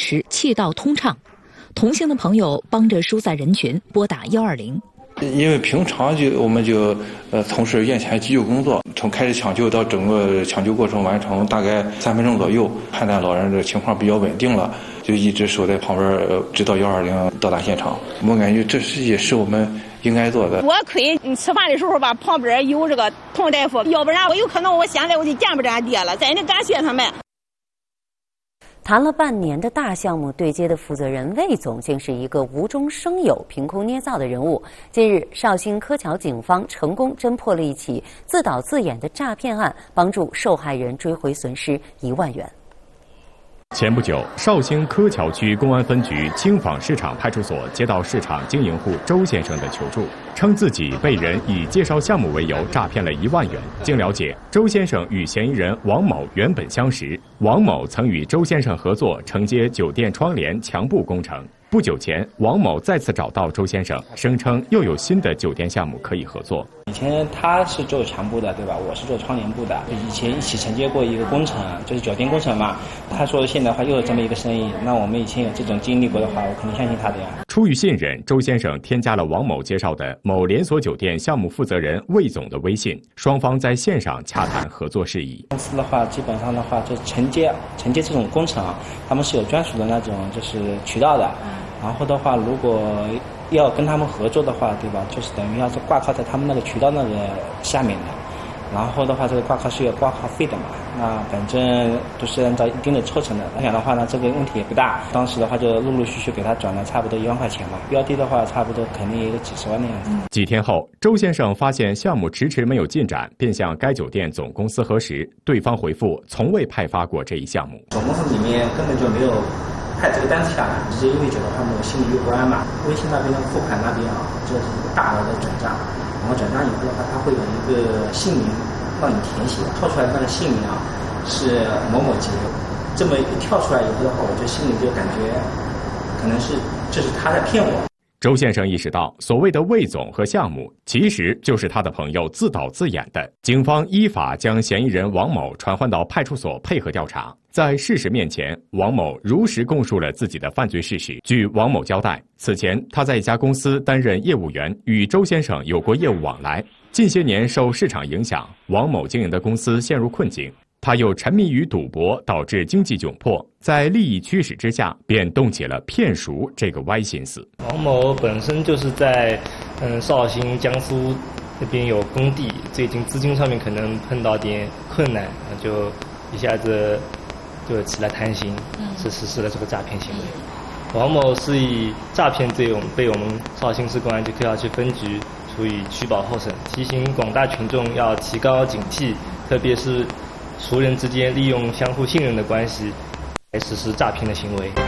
时气道通畅。同行的朋友帮着疏散人群，拨打120。 因为平常我们从事院前急救工作，从开始抢救到整个抢救过程完成大概3分钟左右，判断老人的情况比较稳定了，就一直守在旁边，直到120到达现场。我感觉这也是我们应该做的。 多亏吃饭的时候吧，旁边有这个童大夫，要不然我有可能现在我就见不着俺爹了。真的感谢他们。 谈了半年的大项目对接的负责人魏总，竟是一个无中生有、凭空捏造的人物。近日，绍兴柯桥警方成功侦破了一起自导自演的诈骗案，帮助受害人追回损失1万元。 前不久，绍兴柯桥区公安分局青坊市场派出所接到市场经营户周先生的求助，称自己被人以介绍项目为由诈骗了1万元。经了解，周先生与嫌疑人王某原本相识，王某曾与周先生合作承接酒店窗帘墙布工程。不久前，王某再次找到周先生，声称又有新的酒店项目可以合作。 以前他是做墙布的，对吧？我是做窗帘布的。以前一起承接过一个工程，就是酒店工程嘛。他说现在的话又有这么一个生意，那我们以前有这种经历过的话，我肯定相信他的呀。 出于信任，周先生添加了王某介绍的某连锁酒店项目负责人魏总的微信，双方在线上洽谈合作事宜。 公司的话，基本上的话就承接这种工程啊，他们是有专属的那种就是渠道的。然后的话，如果要跟他们合作的话，对吧？就是等于要是挂靠在他们那个渠道那个下面的。然后的话，这个挂靠是有挂靠费的嘛。那反正都是按照一定的抽成的。来讲的话呢，这个问题也不大。当时的话就陆陆续续给他转了差不多1万块钱嘛。标的的话，差不多肯定也有几十万的样子。 几天后，周先生发现项目迟迟没有进展，便向该酒店总公司核实，对方回复从未派发过这一项目。 总公司里面根本就没有派这个单子下来，直接意味着的话呢，我心里就不安嘛。微信那边的付款那边啊，这是一个大额的转账，然后转账以后的话，它会有一个姓名让你填写，跳出来的那个姓名啊是某某杰，这么一跳出来以后的话，我就心里就感觉可能是这是他在骗我。 周先生意识到，所谓的魏总和项目其实就是他的朋友自导自演的。警方依法将嫌疑人王某传唤到派出所配合调查。在事实面前，王某如实供述了自己的犯罪事实。据王某交代，此前他在一家公司担任业务员，与周先生有过业务往来。近些年受市场影响，王某经营的公司陷入困境。他又沉迷于赌博，导致经济窘迫，在利益驱使之下，便动起了骗赎这个歪心思。 王某本身就是在绍兴、江苏那边有工地，最近资金上面可能碰到点困难，就一下子就起来贪心，是实施了这个诈骗行为。王某是以诈骗罪被我们绍兴市公安局柯桥区分局处以取保候审，提醒广大群众要提高警惕，特别是熟人之间利用相互信任的关系来实施诈骗的行为。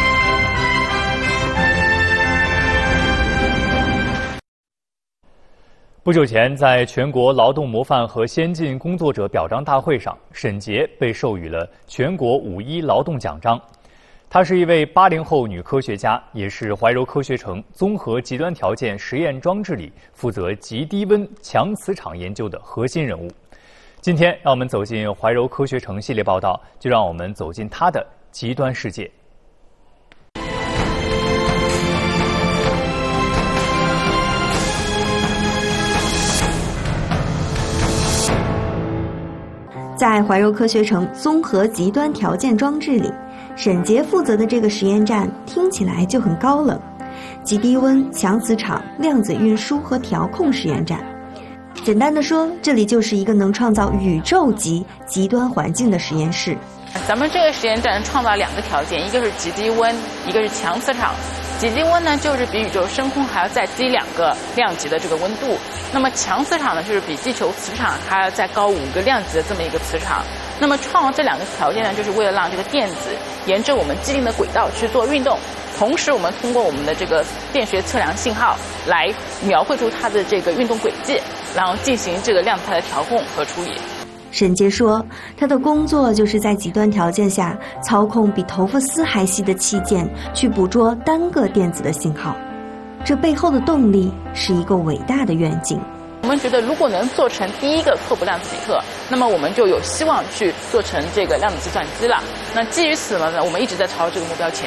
不久前，在全国劳动模范和先进工作者表彰大会上，沈洁被授予了全国5·1劳动奖章。她是一位80后女科学家，也是怀柔科学城综合极端条件实验装置里负责极低温强磁场研究的核心人物。今天，让我们走进怀柔科学城系列报道，就让我们走进她的极端世界。 在怀柔科学城综合极端条件装置里，沈洁负责的这个实验站听起来就很高冷，极低温强磁场量子运输和调控实验站。简单的说，这里就是一个能创造宇宙级极端环境的实验室。 咱们这个实验站创造2个条件，一个是极低温，一个是强磁场。极低温呢，就是比宇宙深空还要再低2个量级的这个温度。那么强磁场呢，就是比地球磁场还要再高5个量级的这么一个磁场。那么创造这2个条件呢，就是为了让这个电子沿着我们既定的轨道去做运动，同时我们通过我们的这个电学测量信号来描绘出它的这个运动轨迹，然后进行这个量子态的调控和处理。 沈洁说，她的工作就是在极端条件下操控比头发丝还细的器件，去捕捉单个电子的信号。这背后的动力是一个伟大的愿景。 我们觉得，如果能做成第一个拓扑量子比特，那么我们就有希望去做成这个量子计算机了。那基于此呢，我们一直在朝这个目标前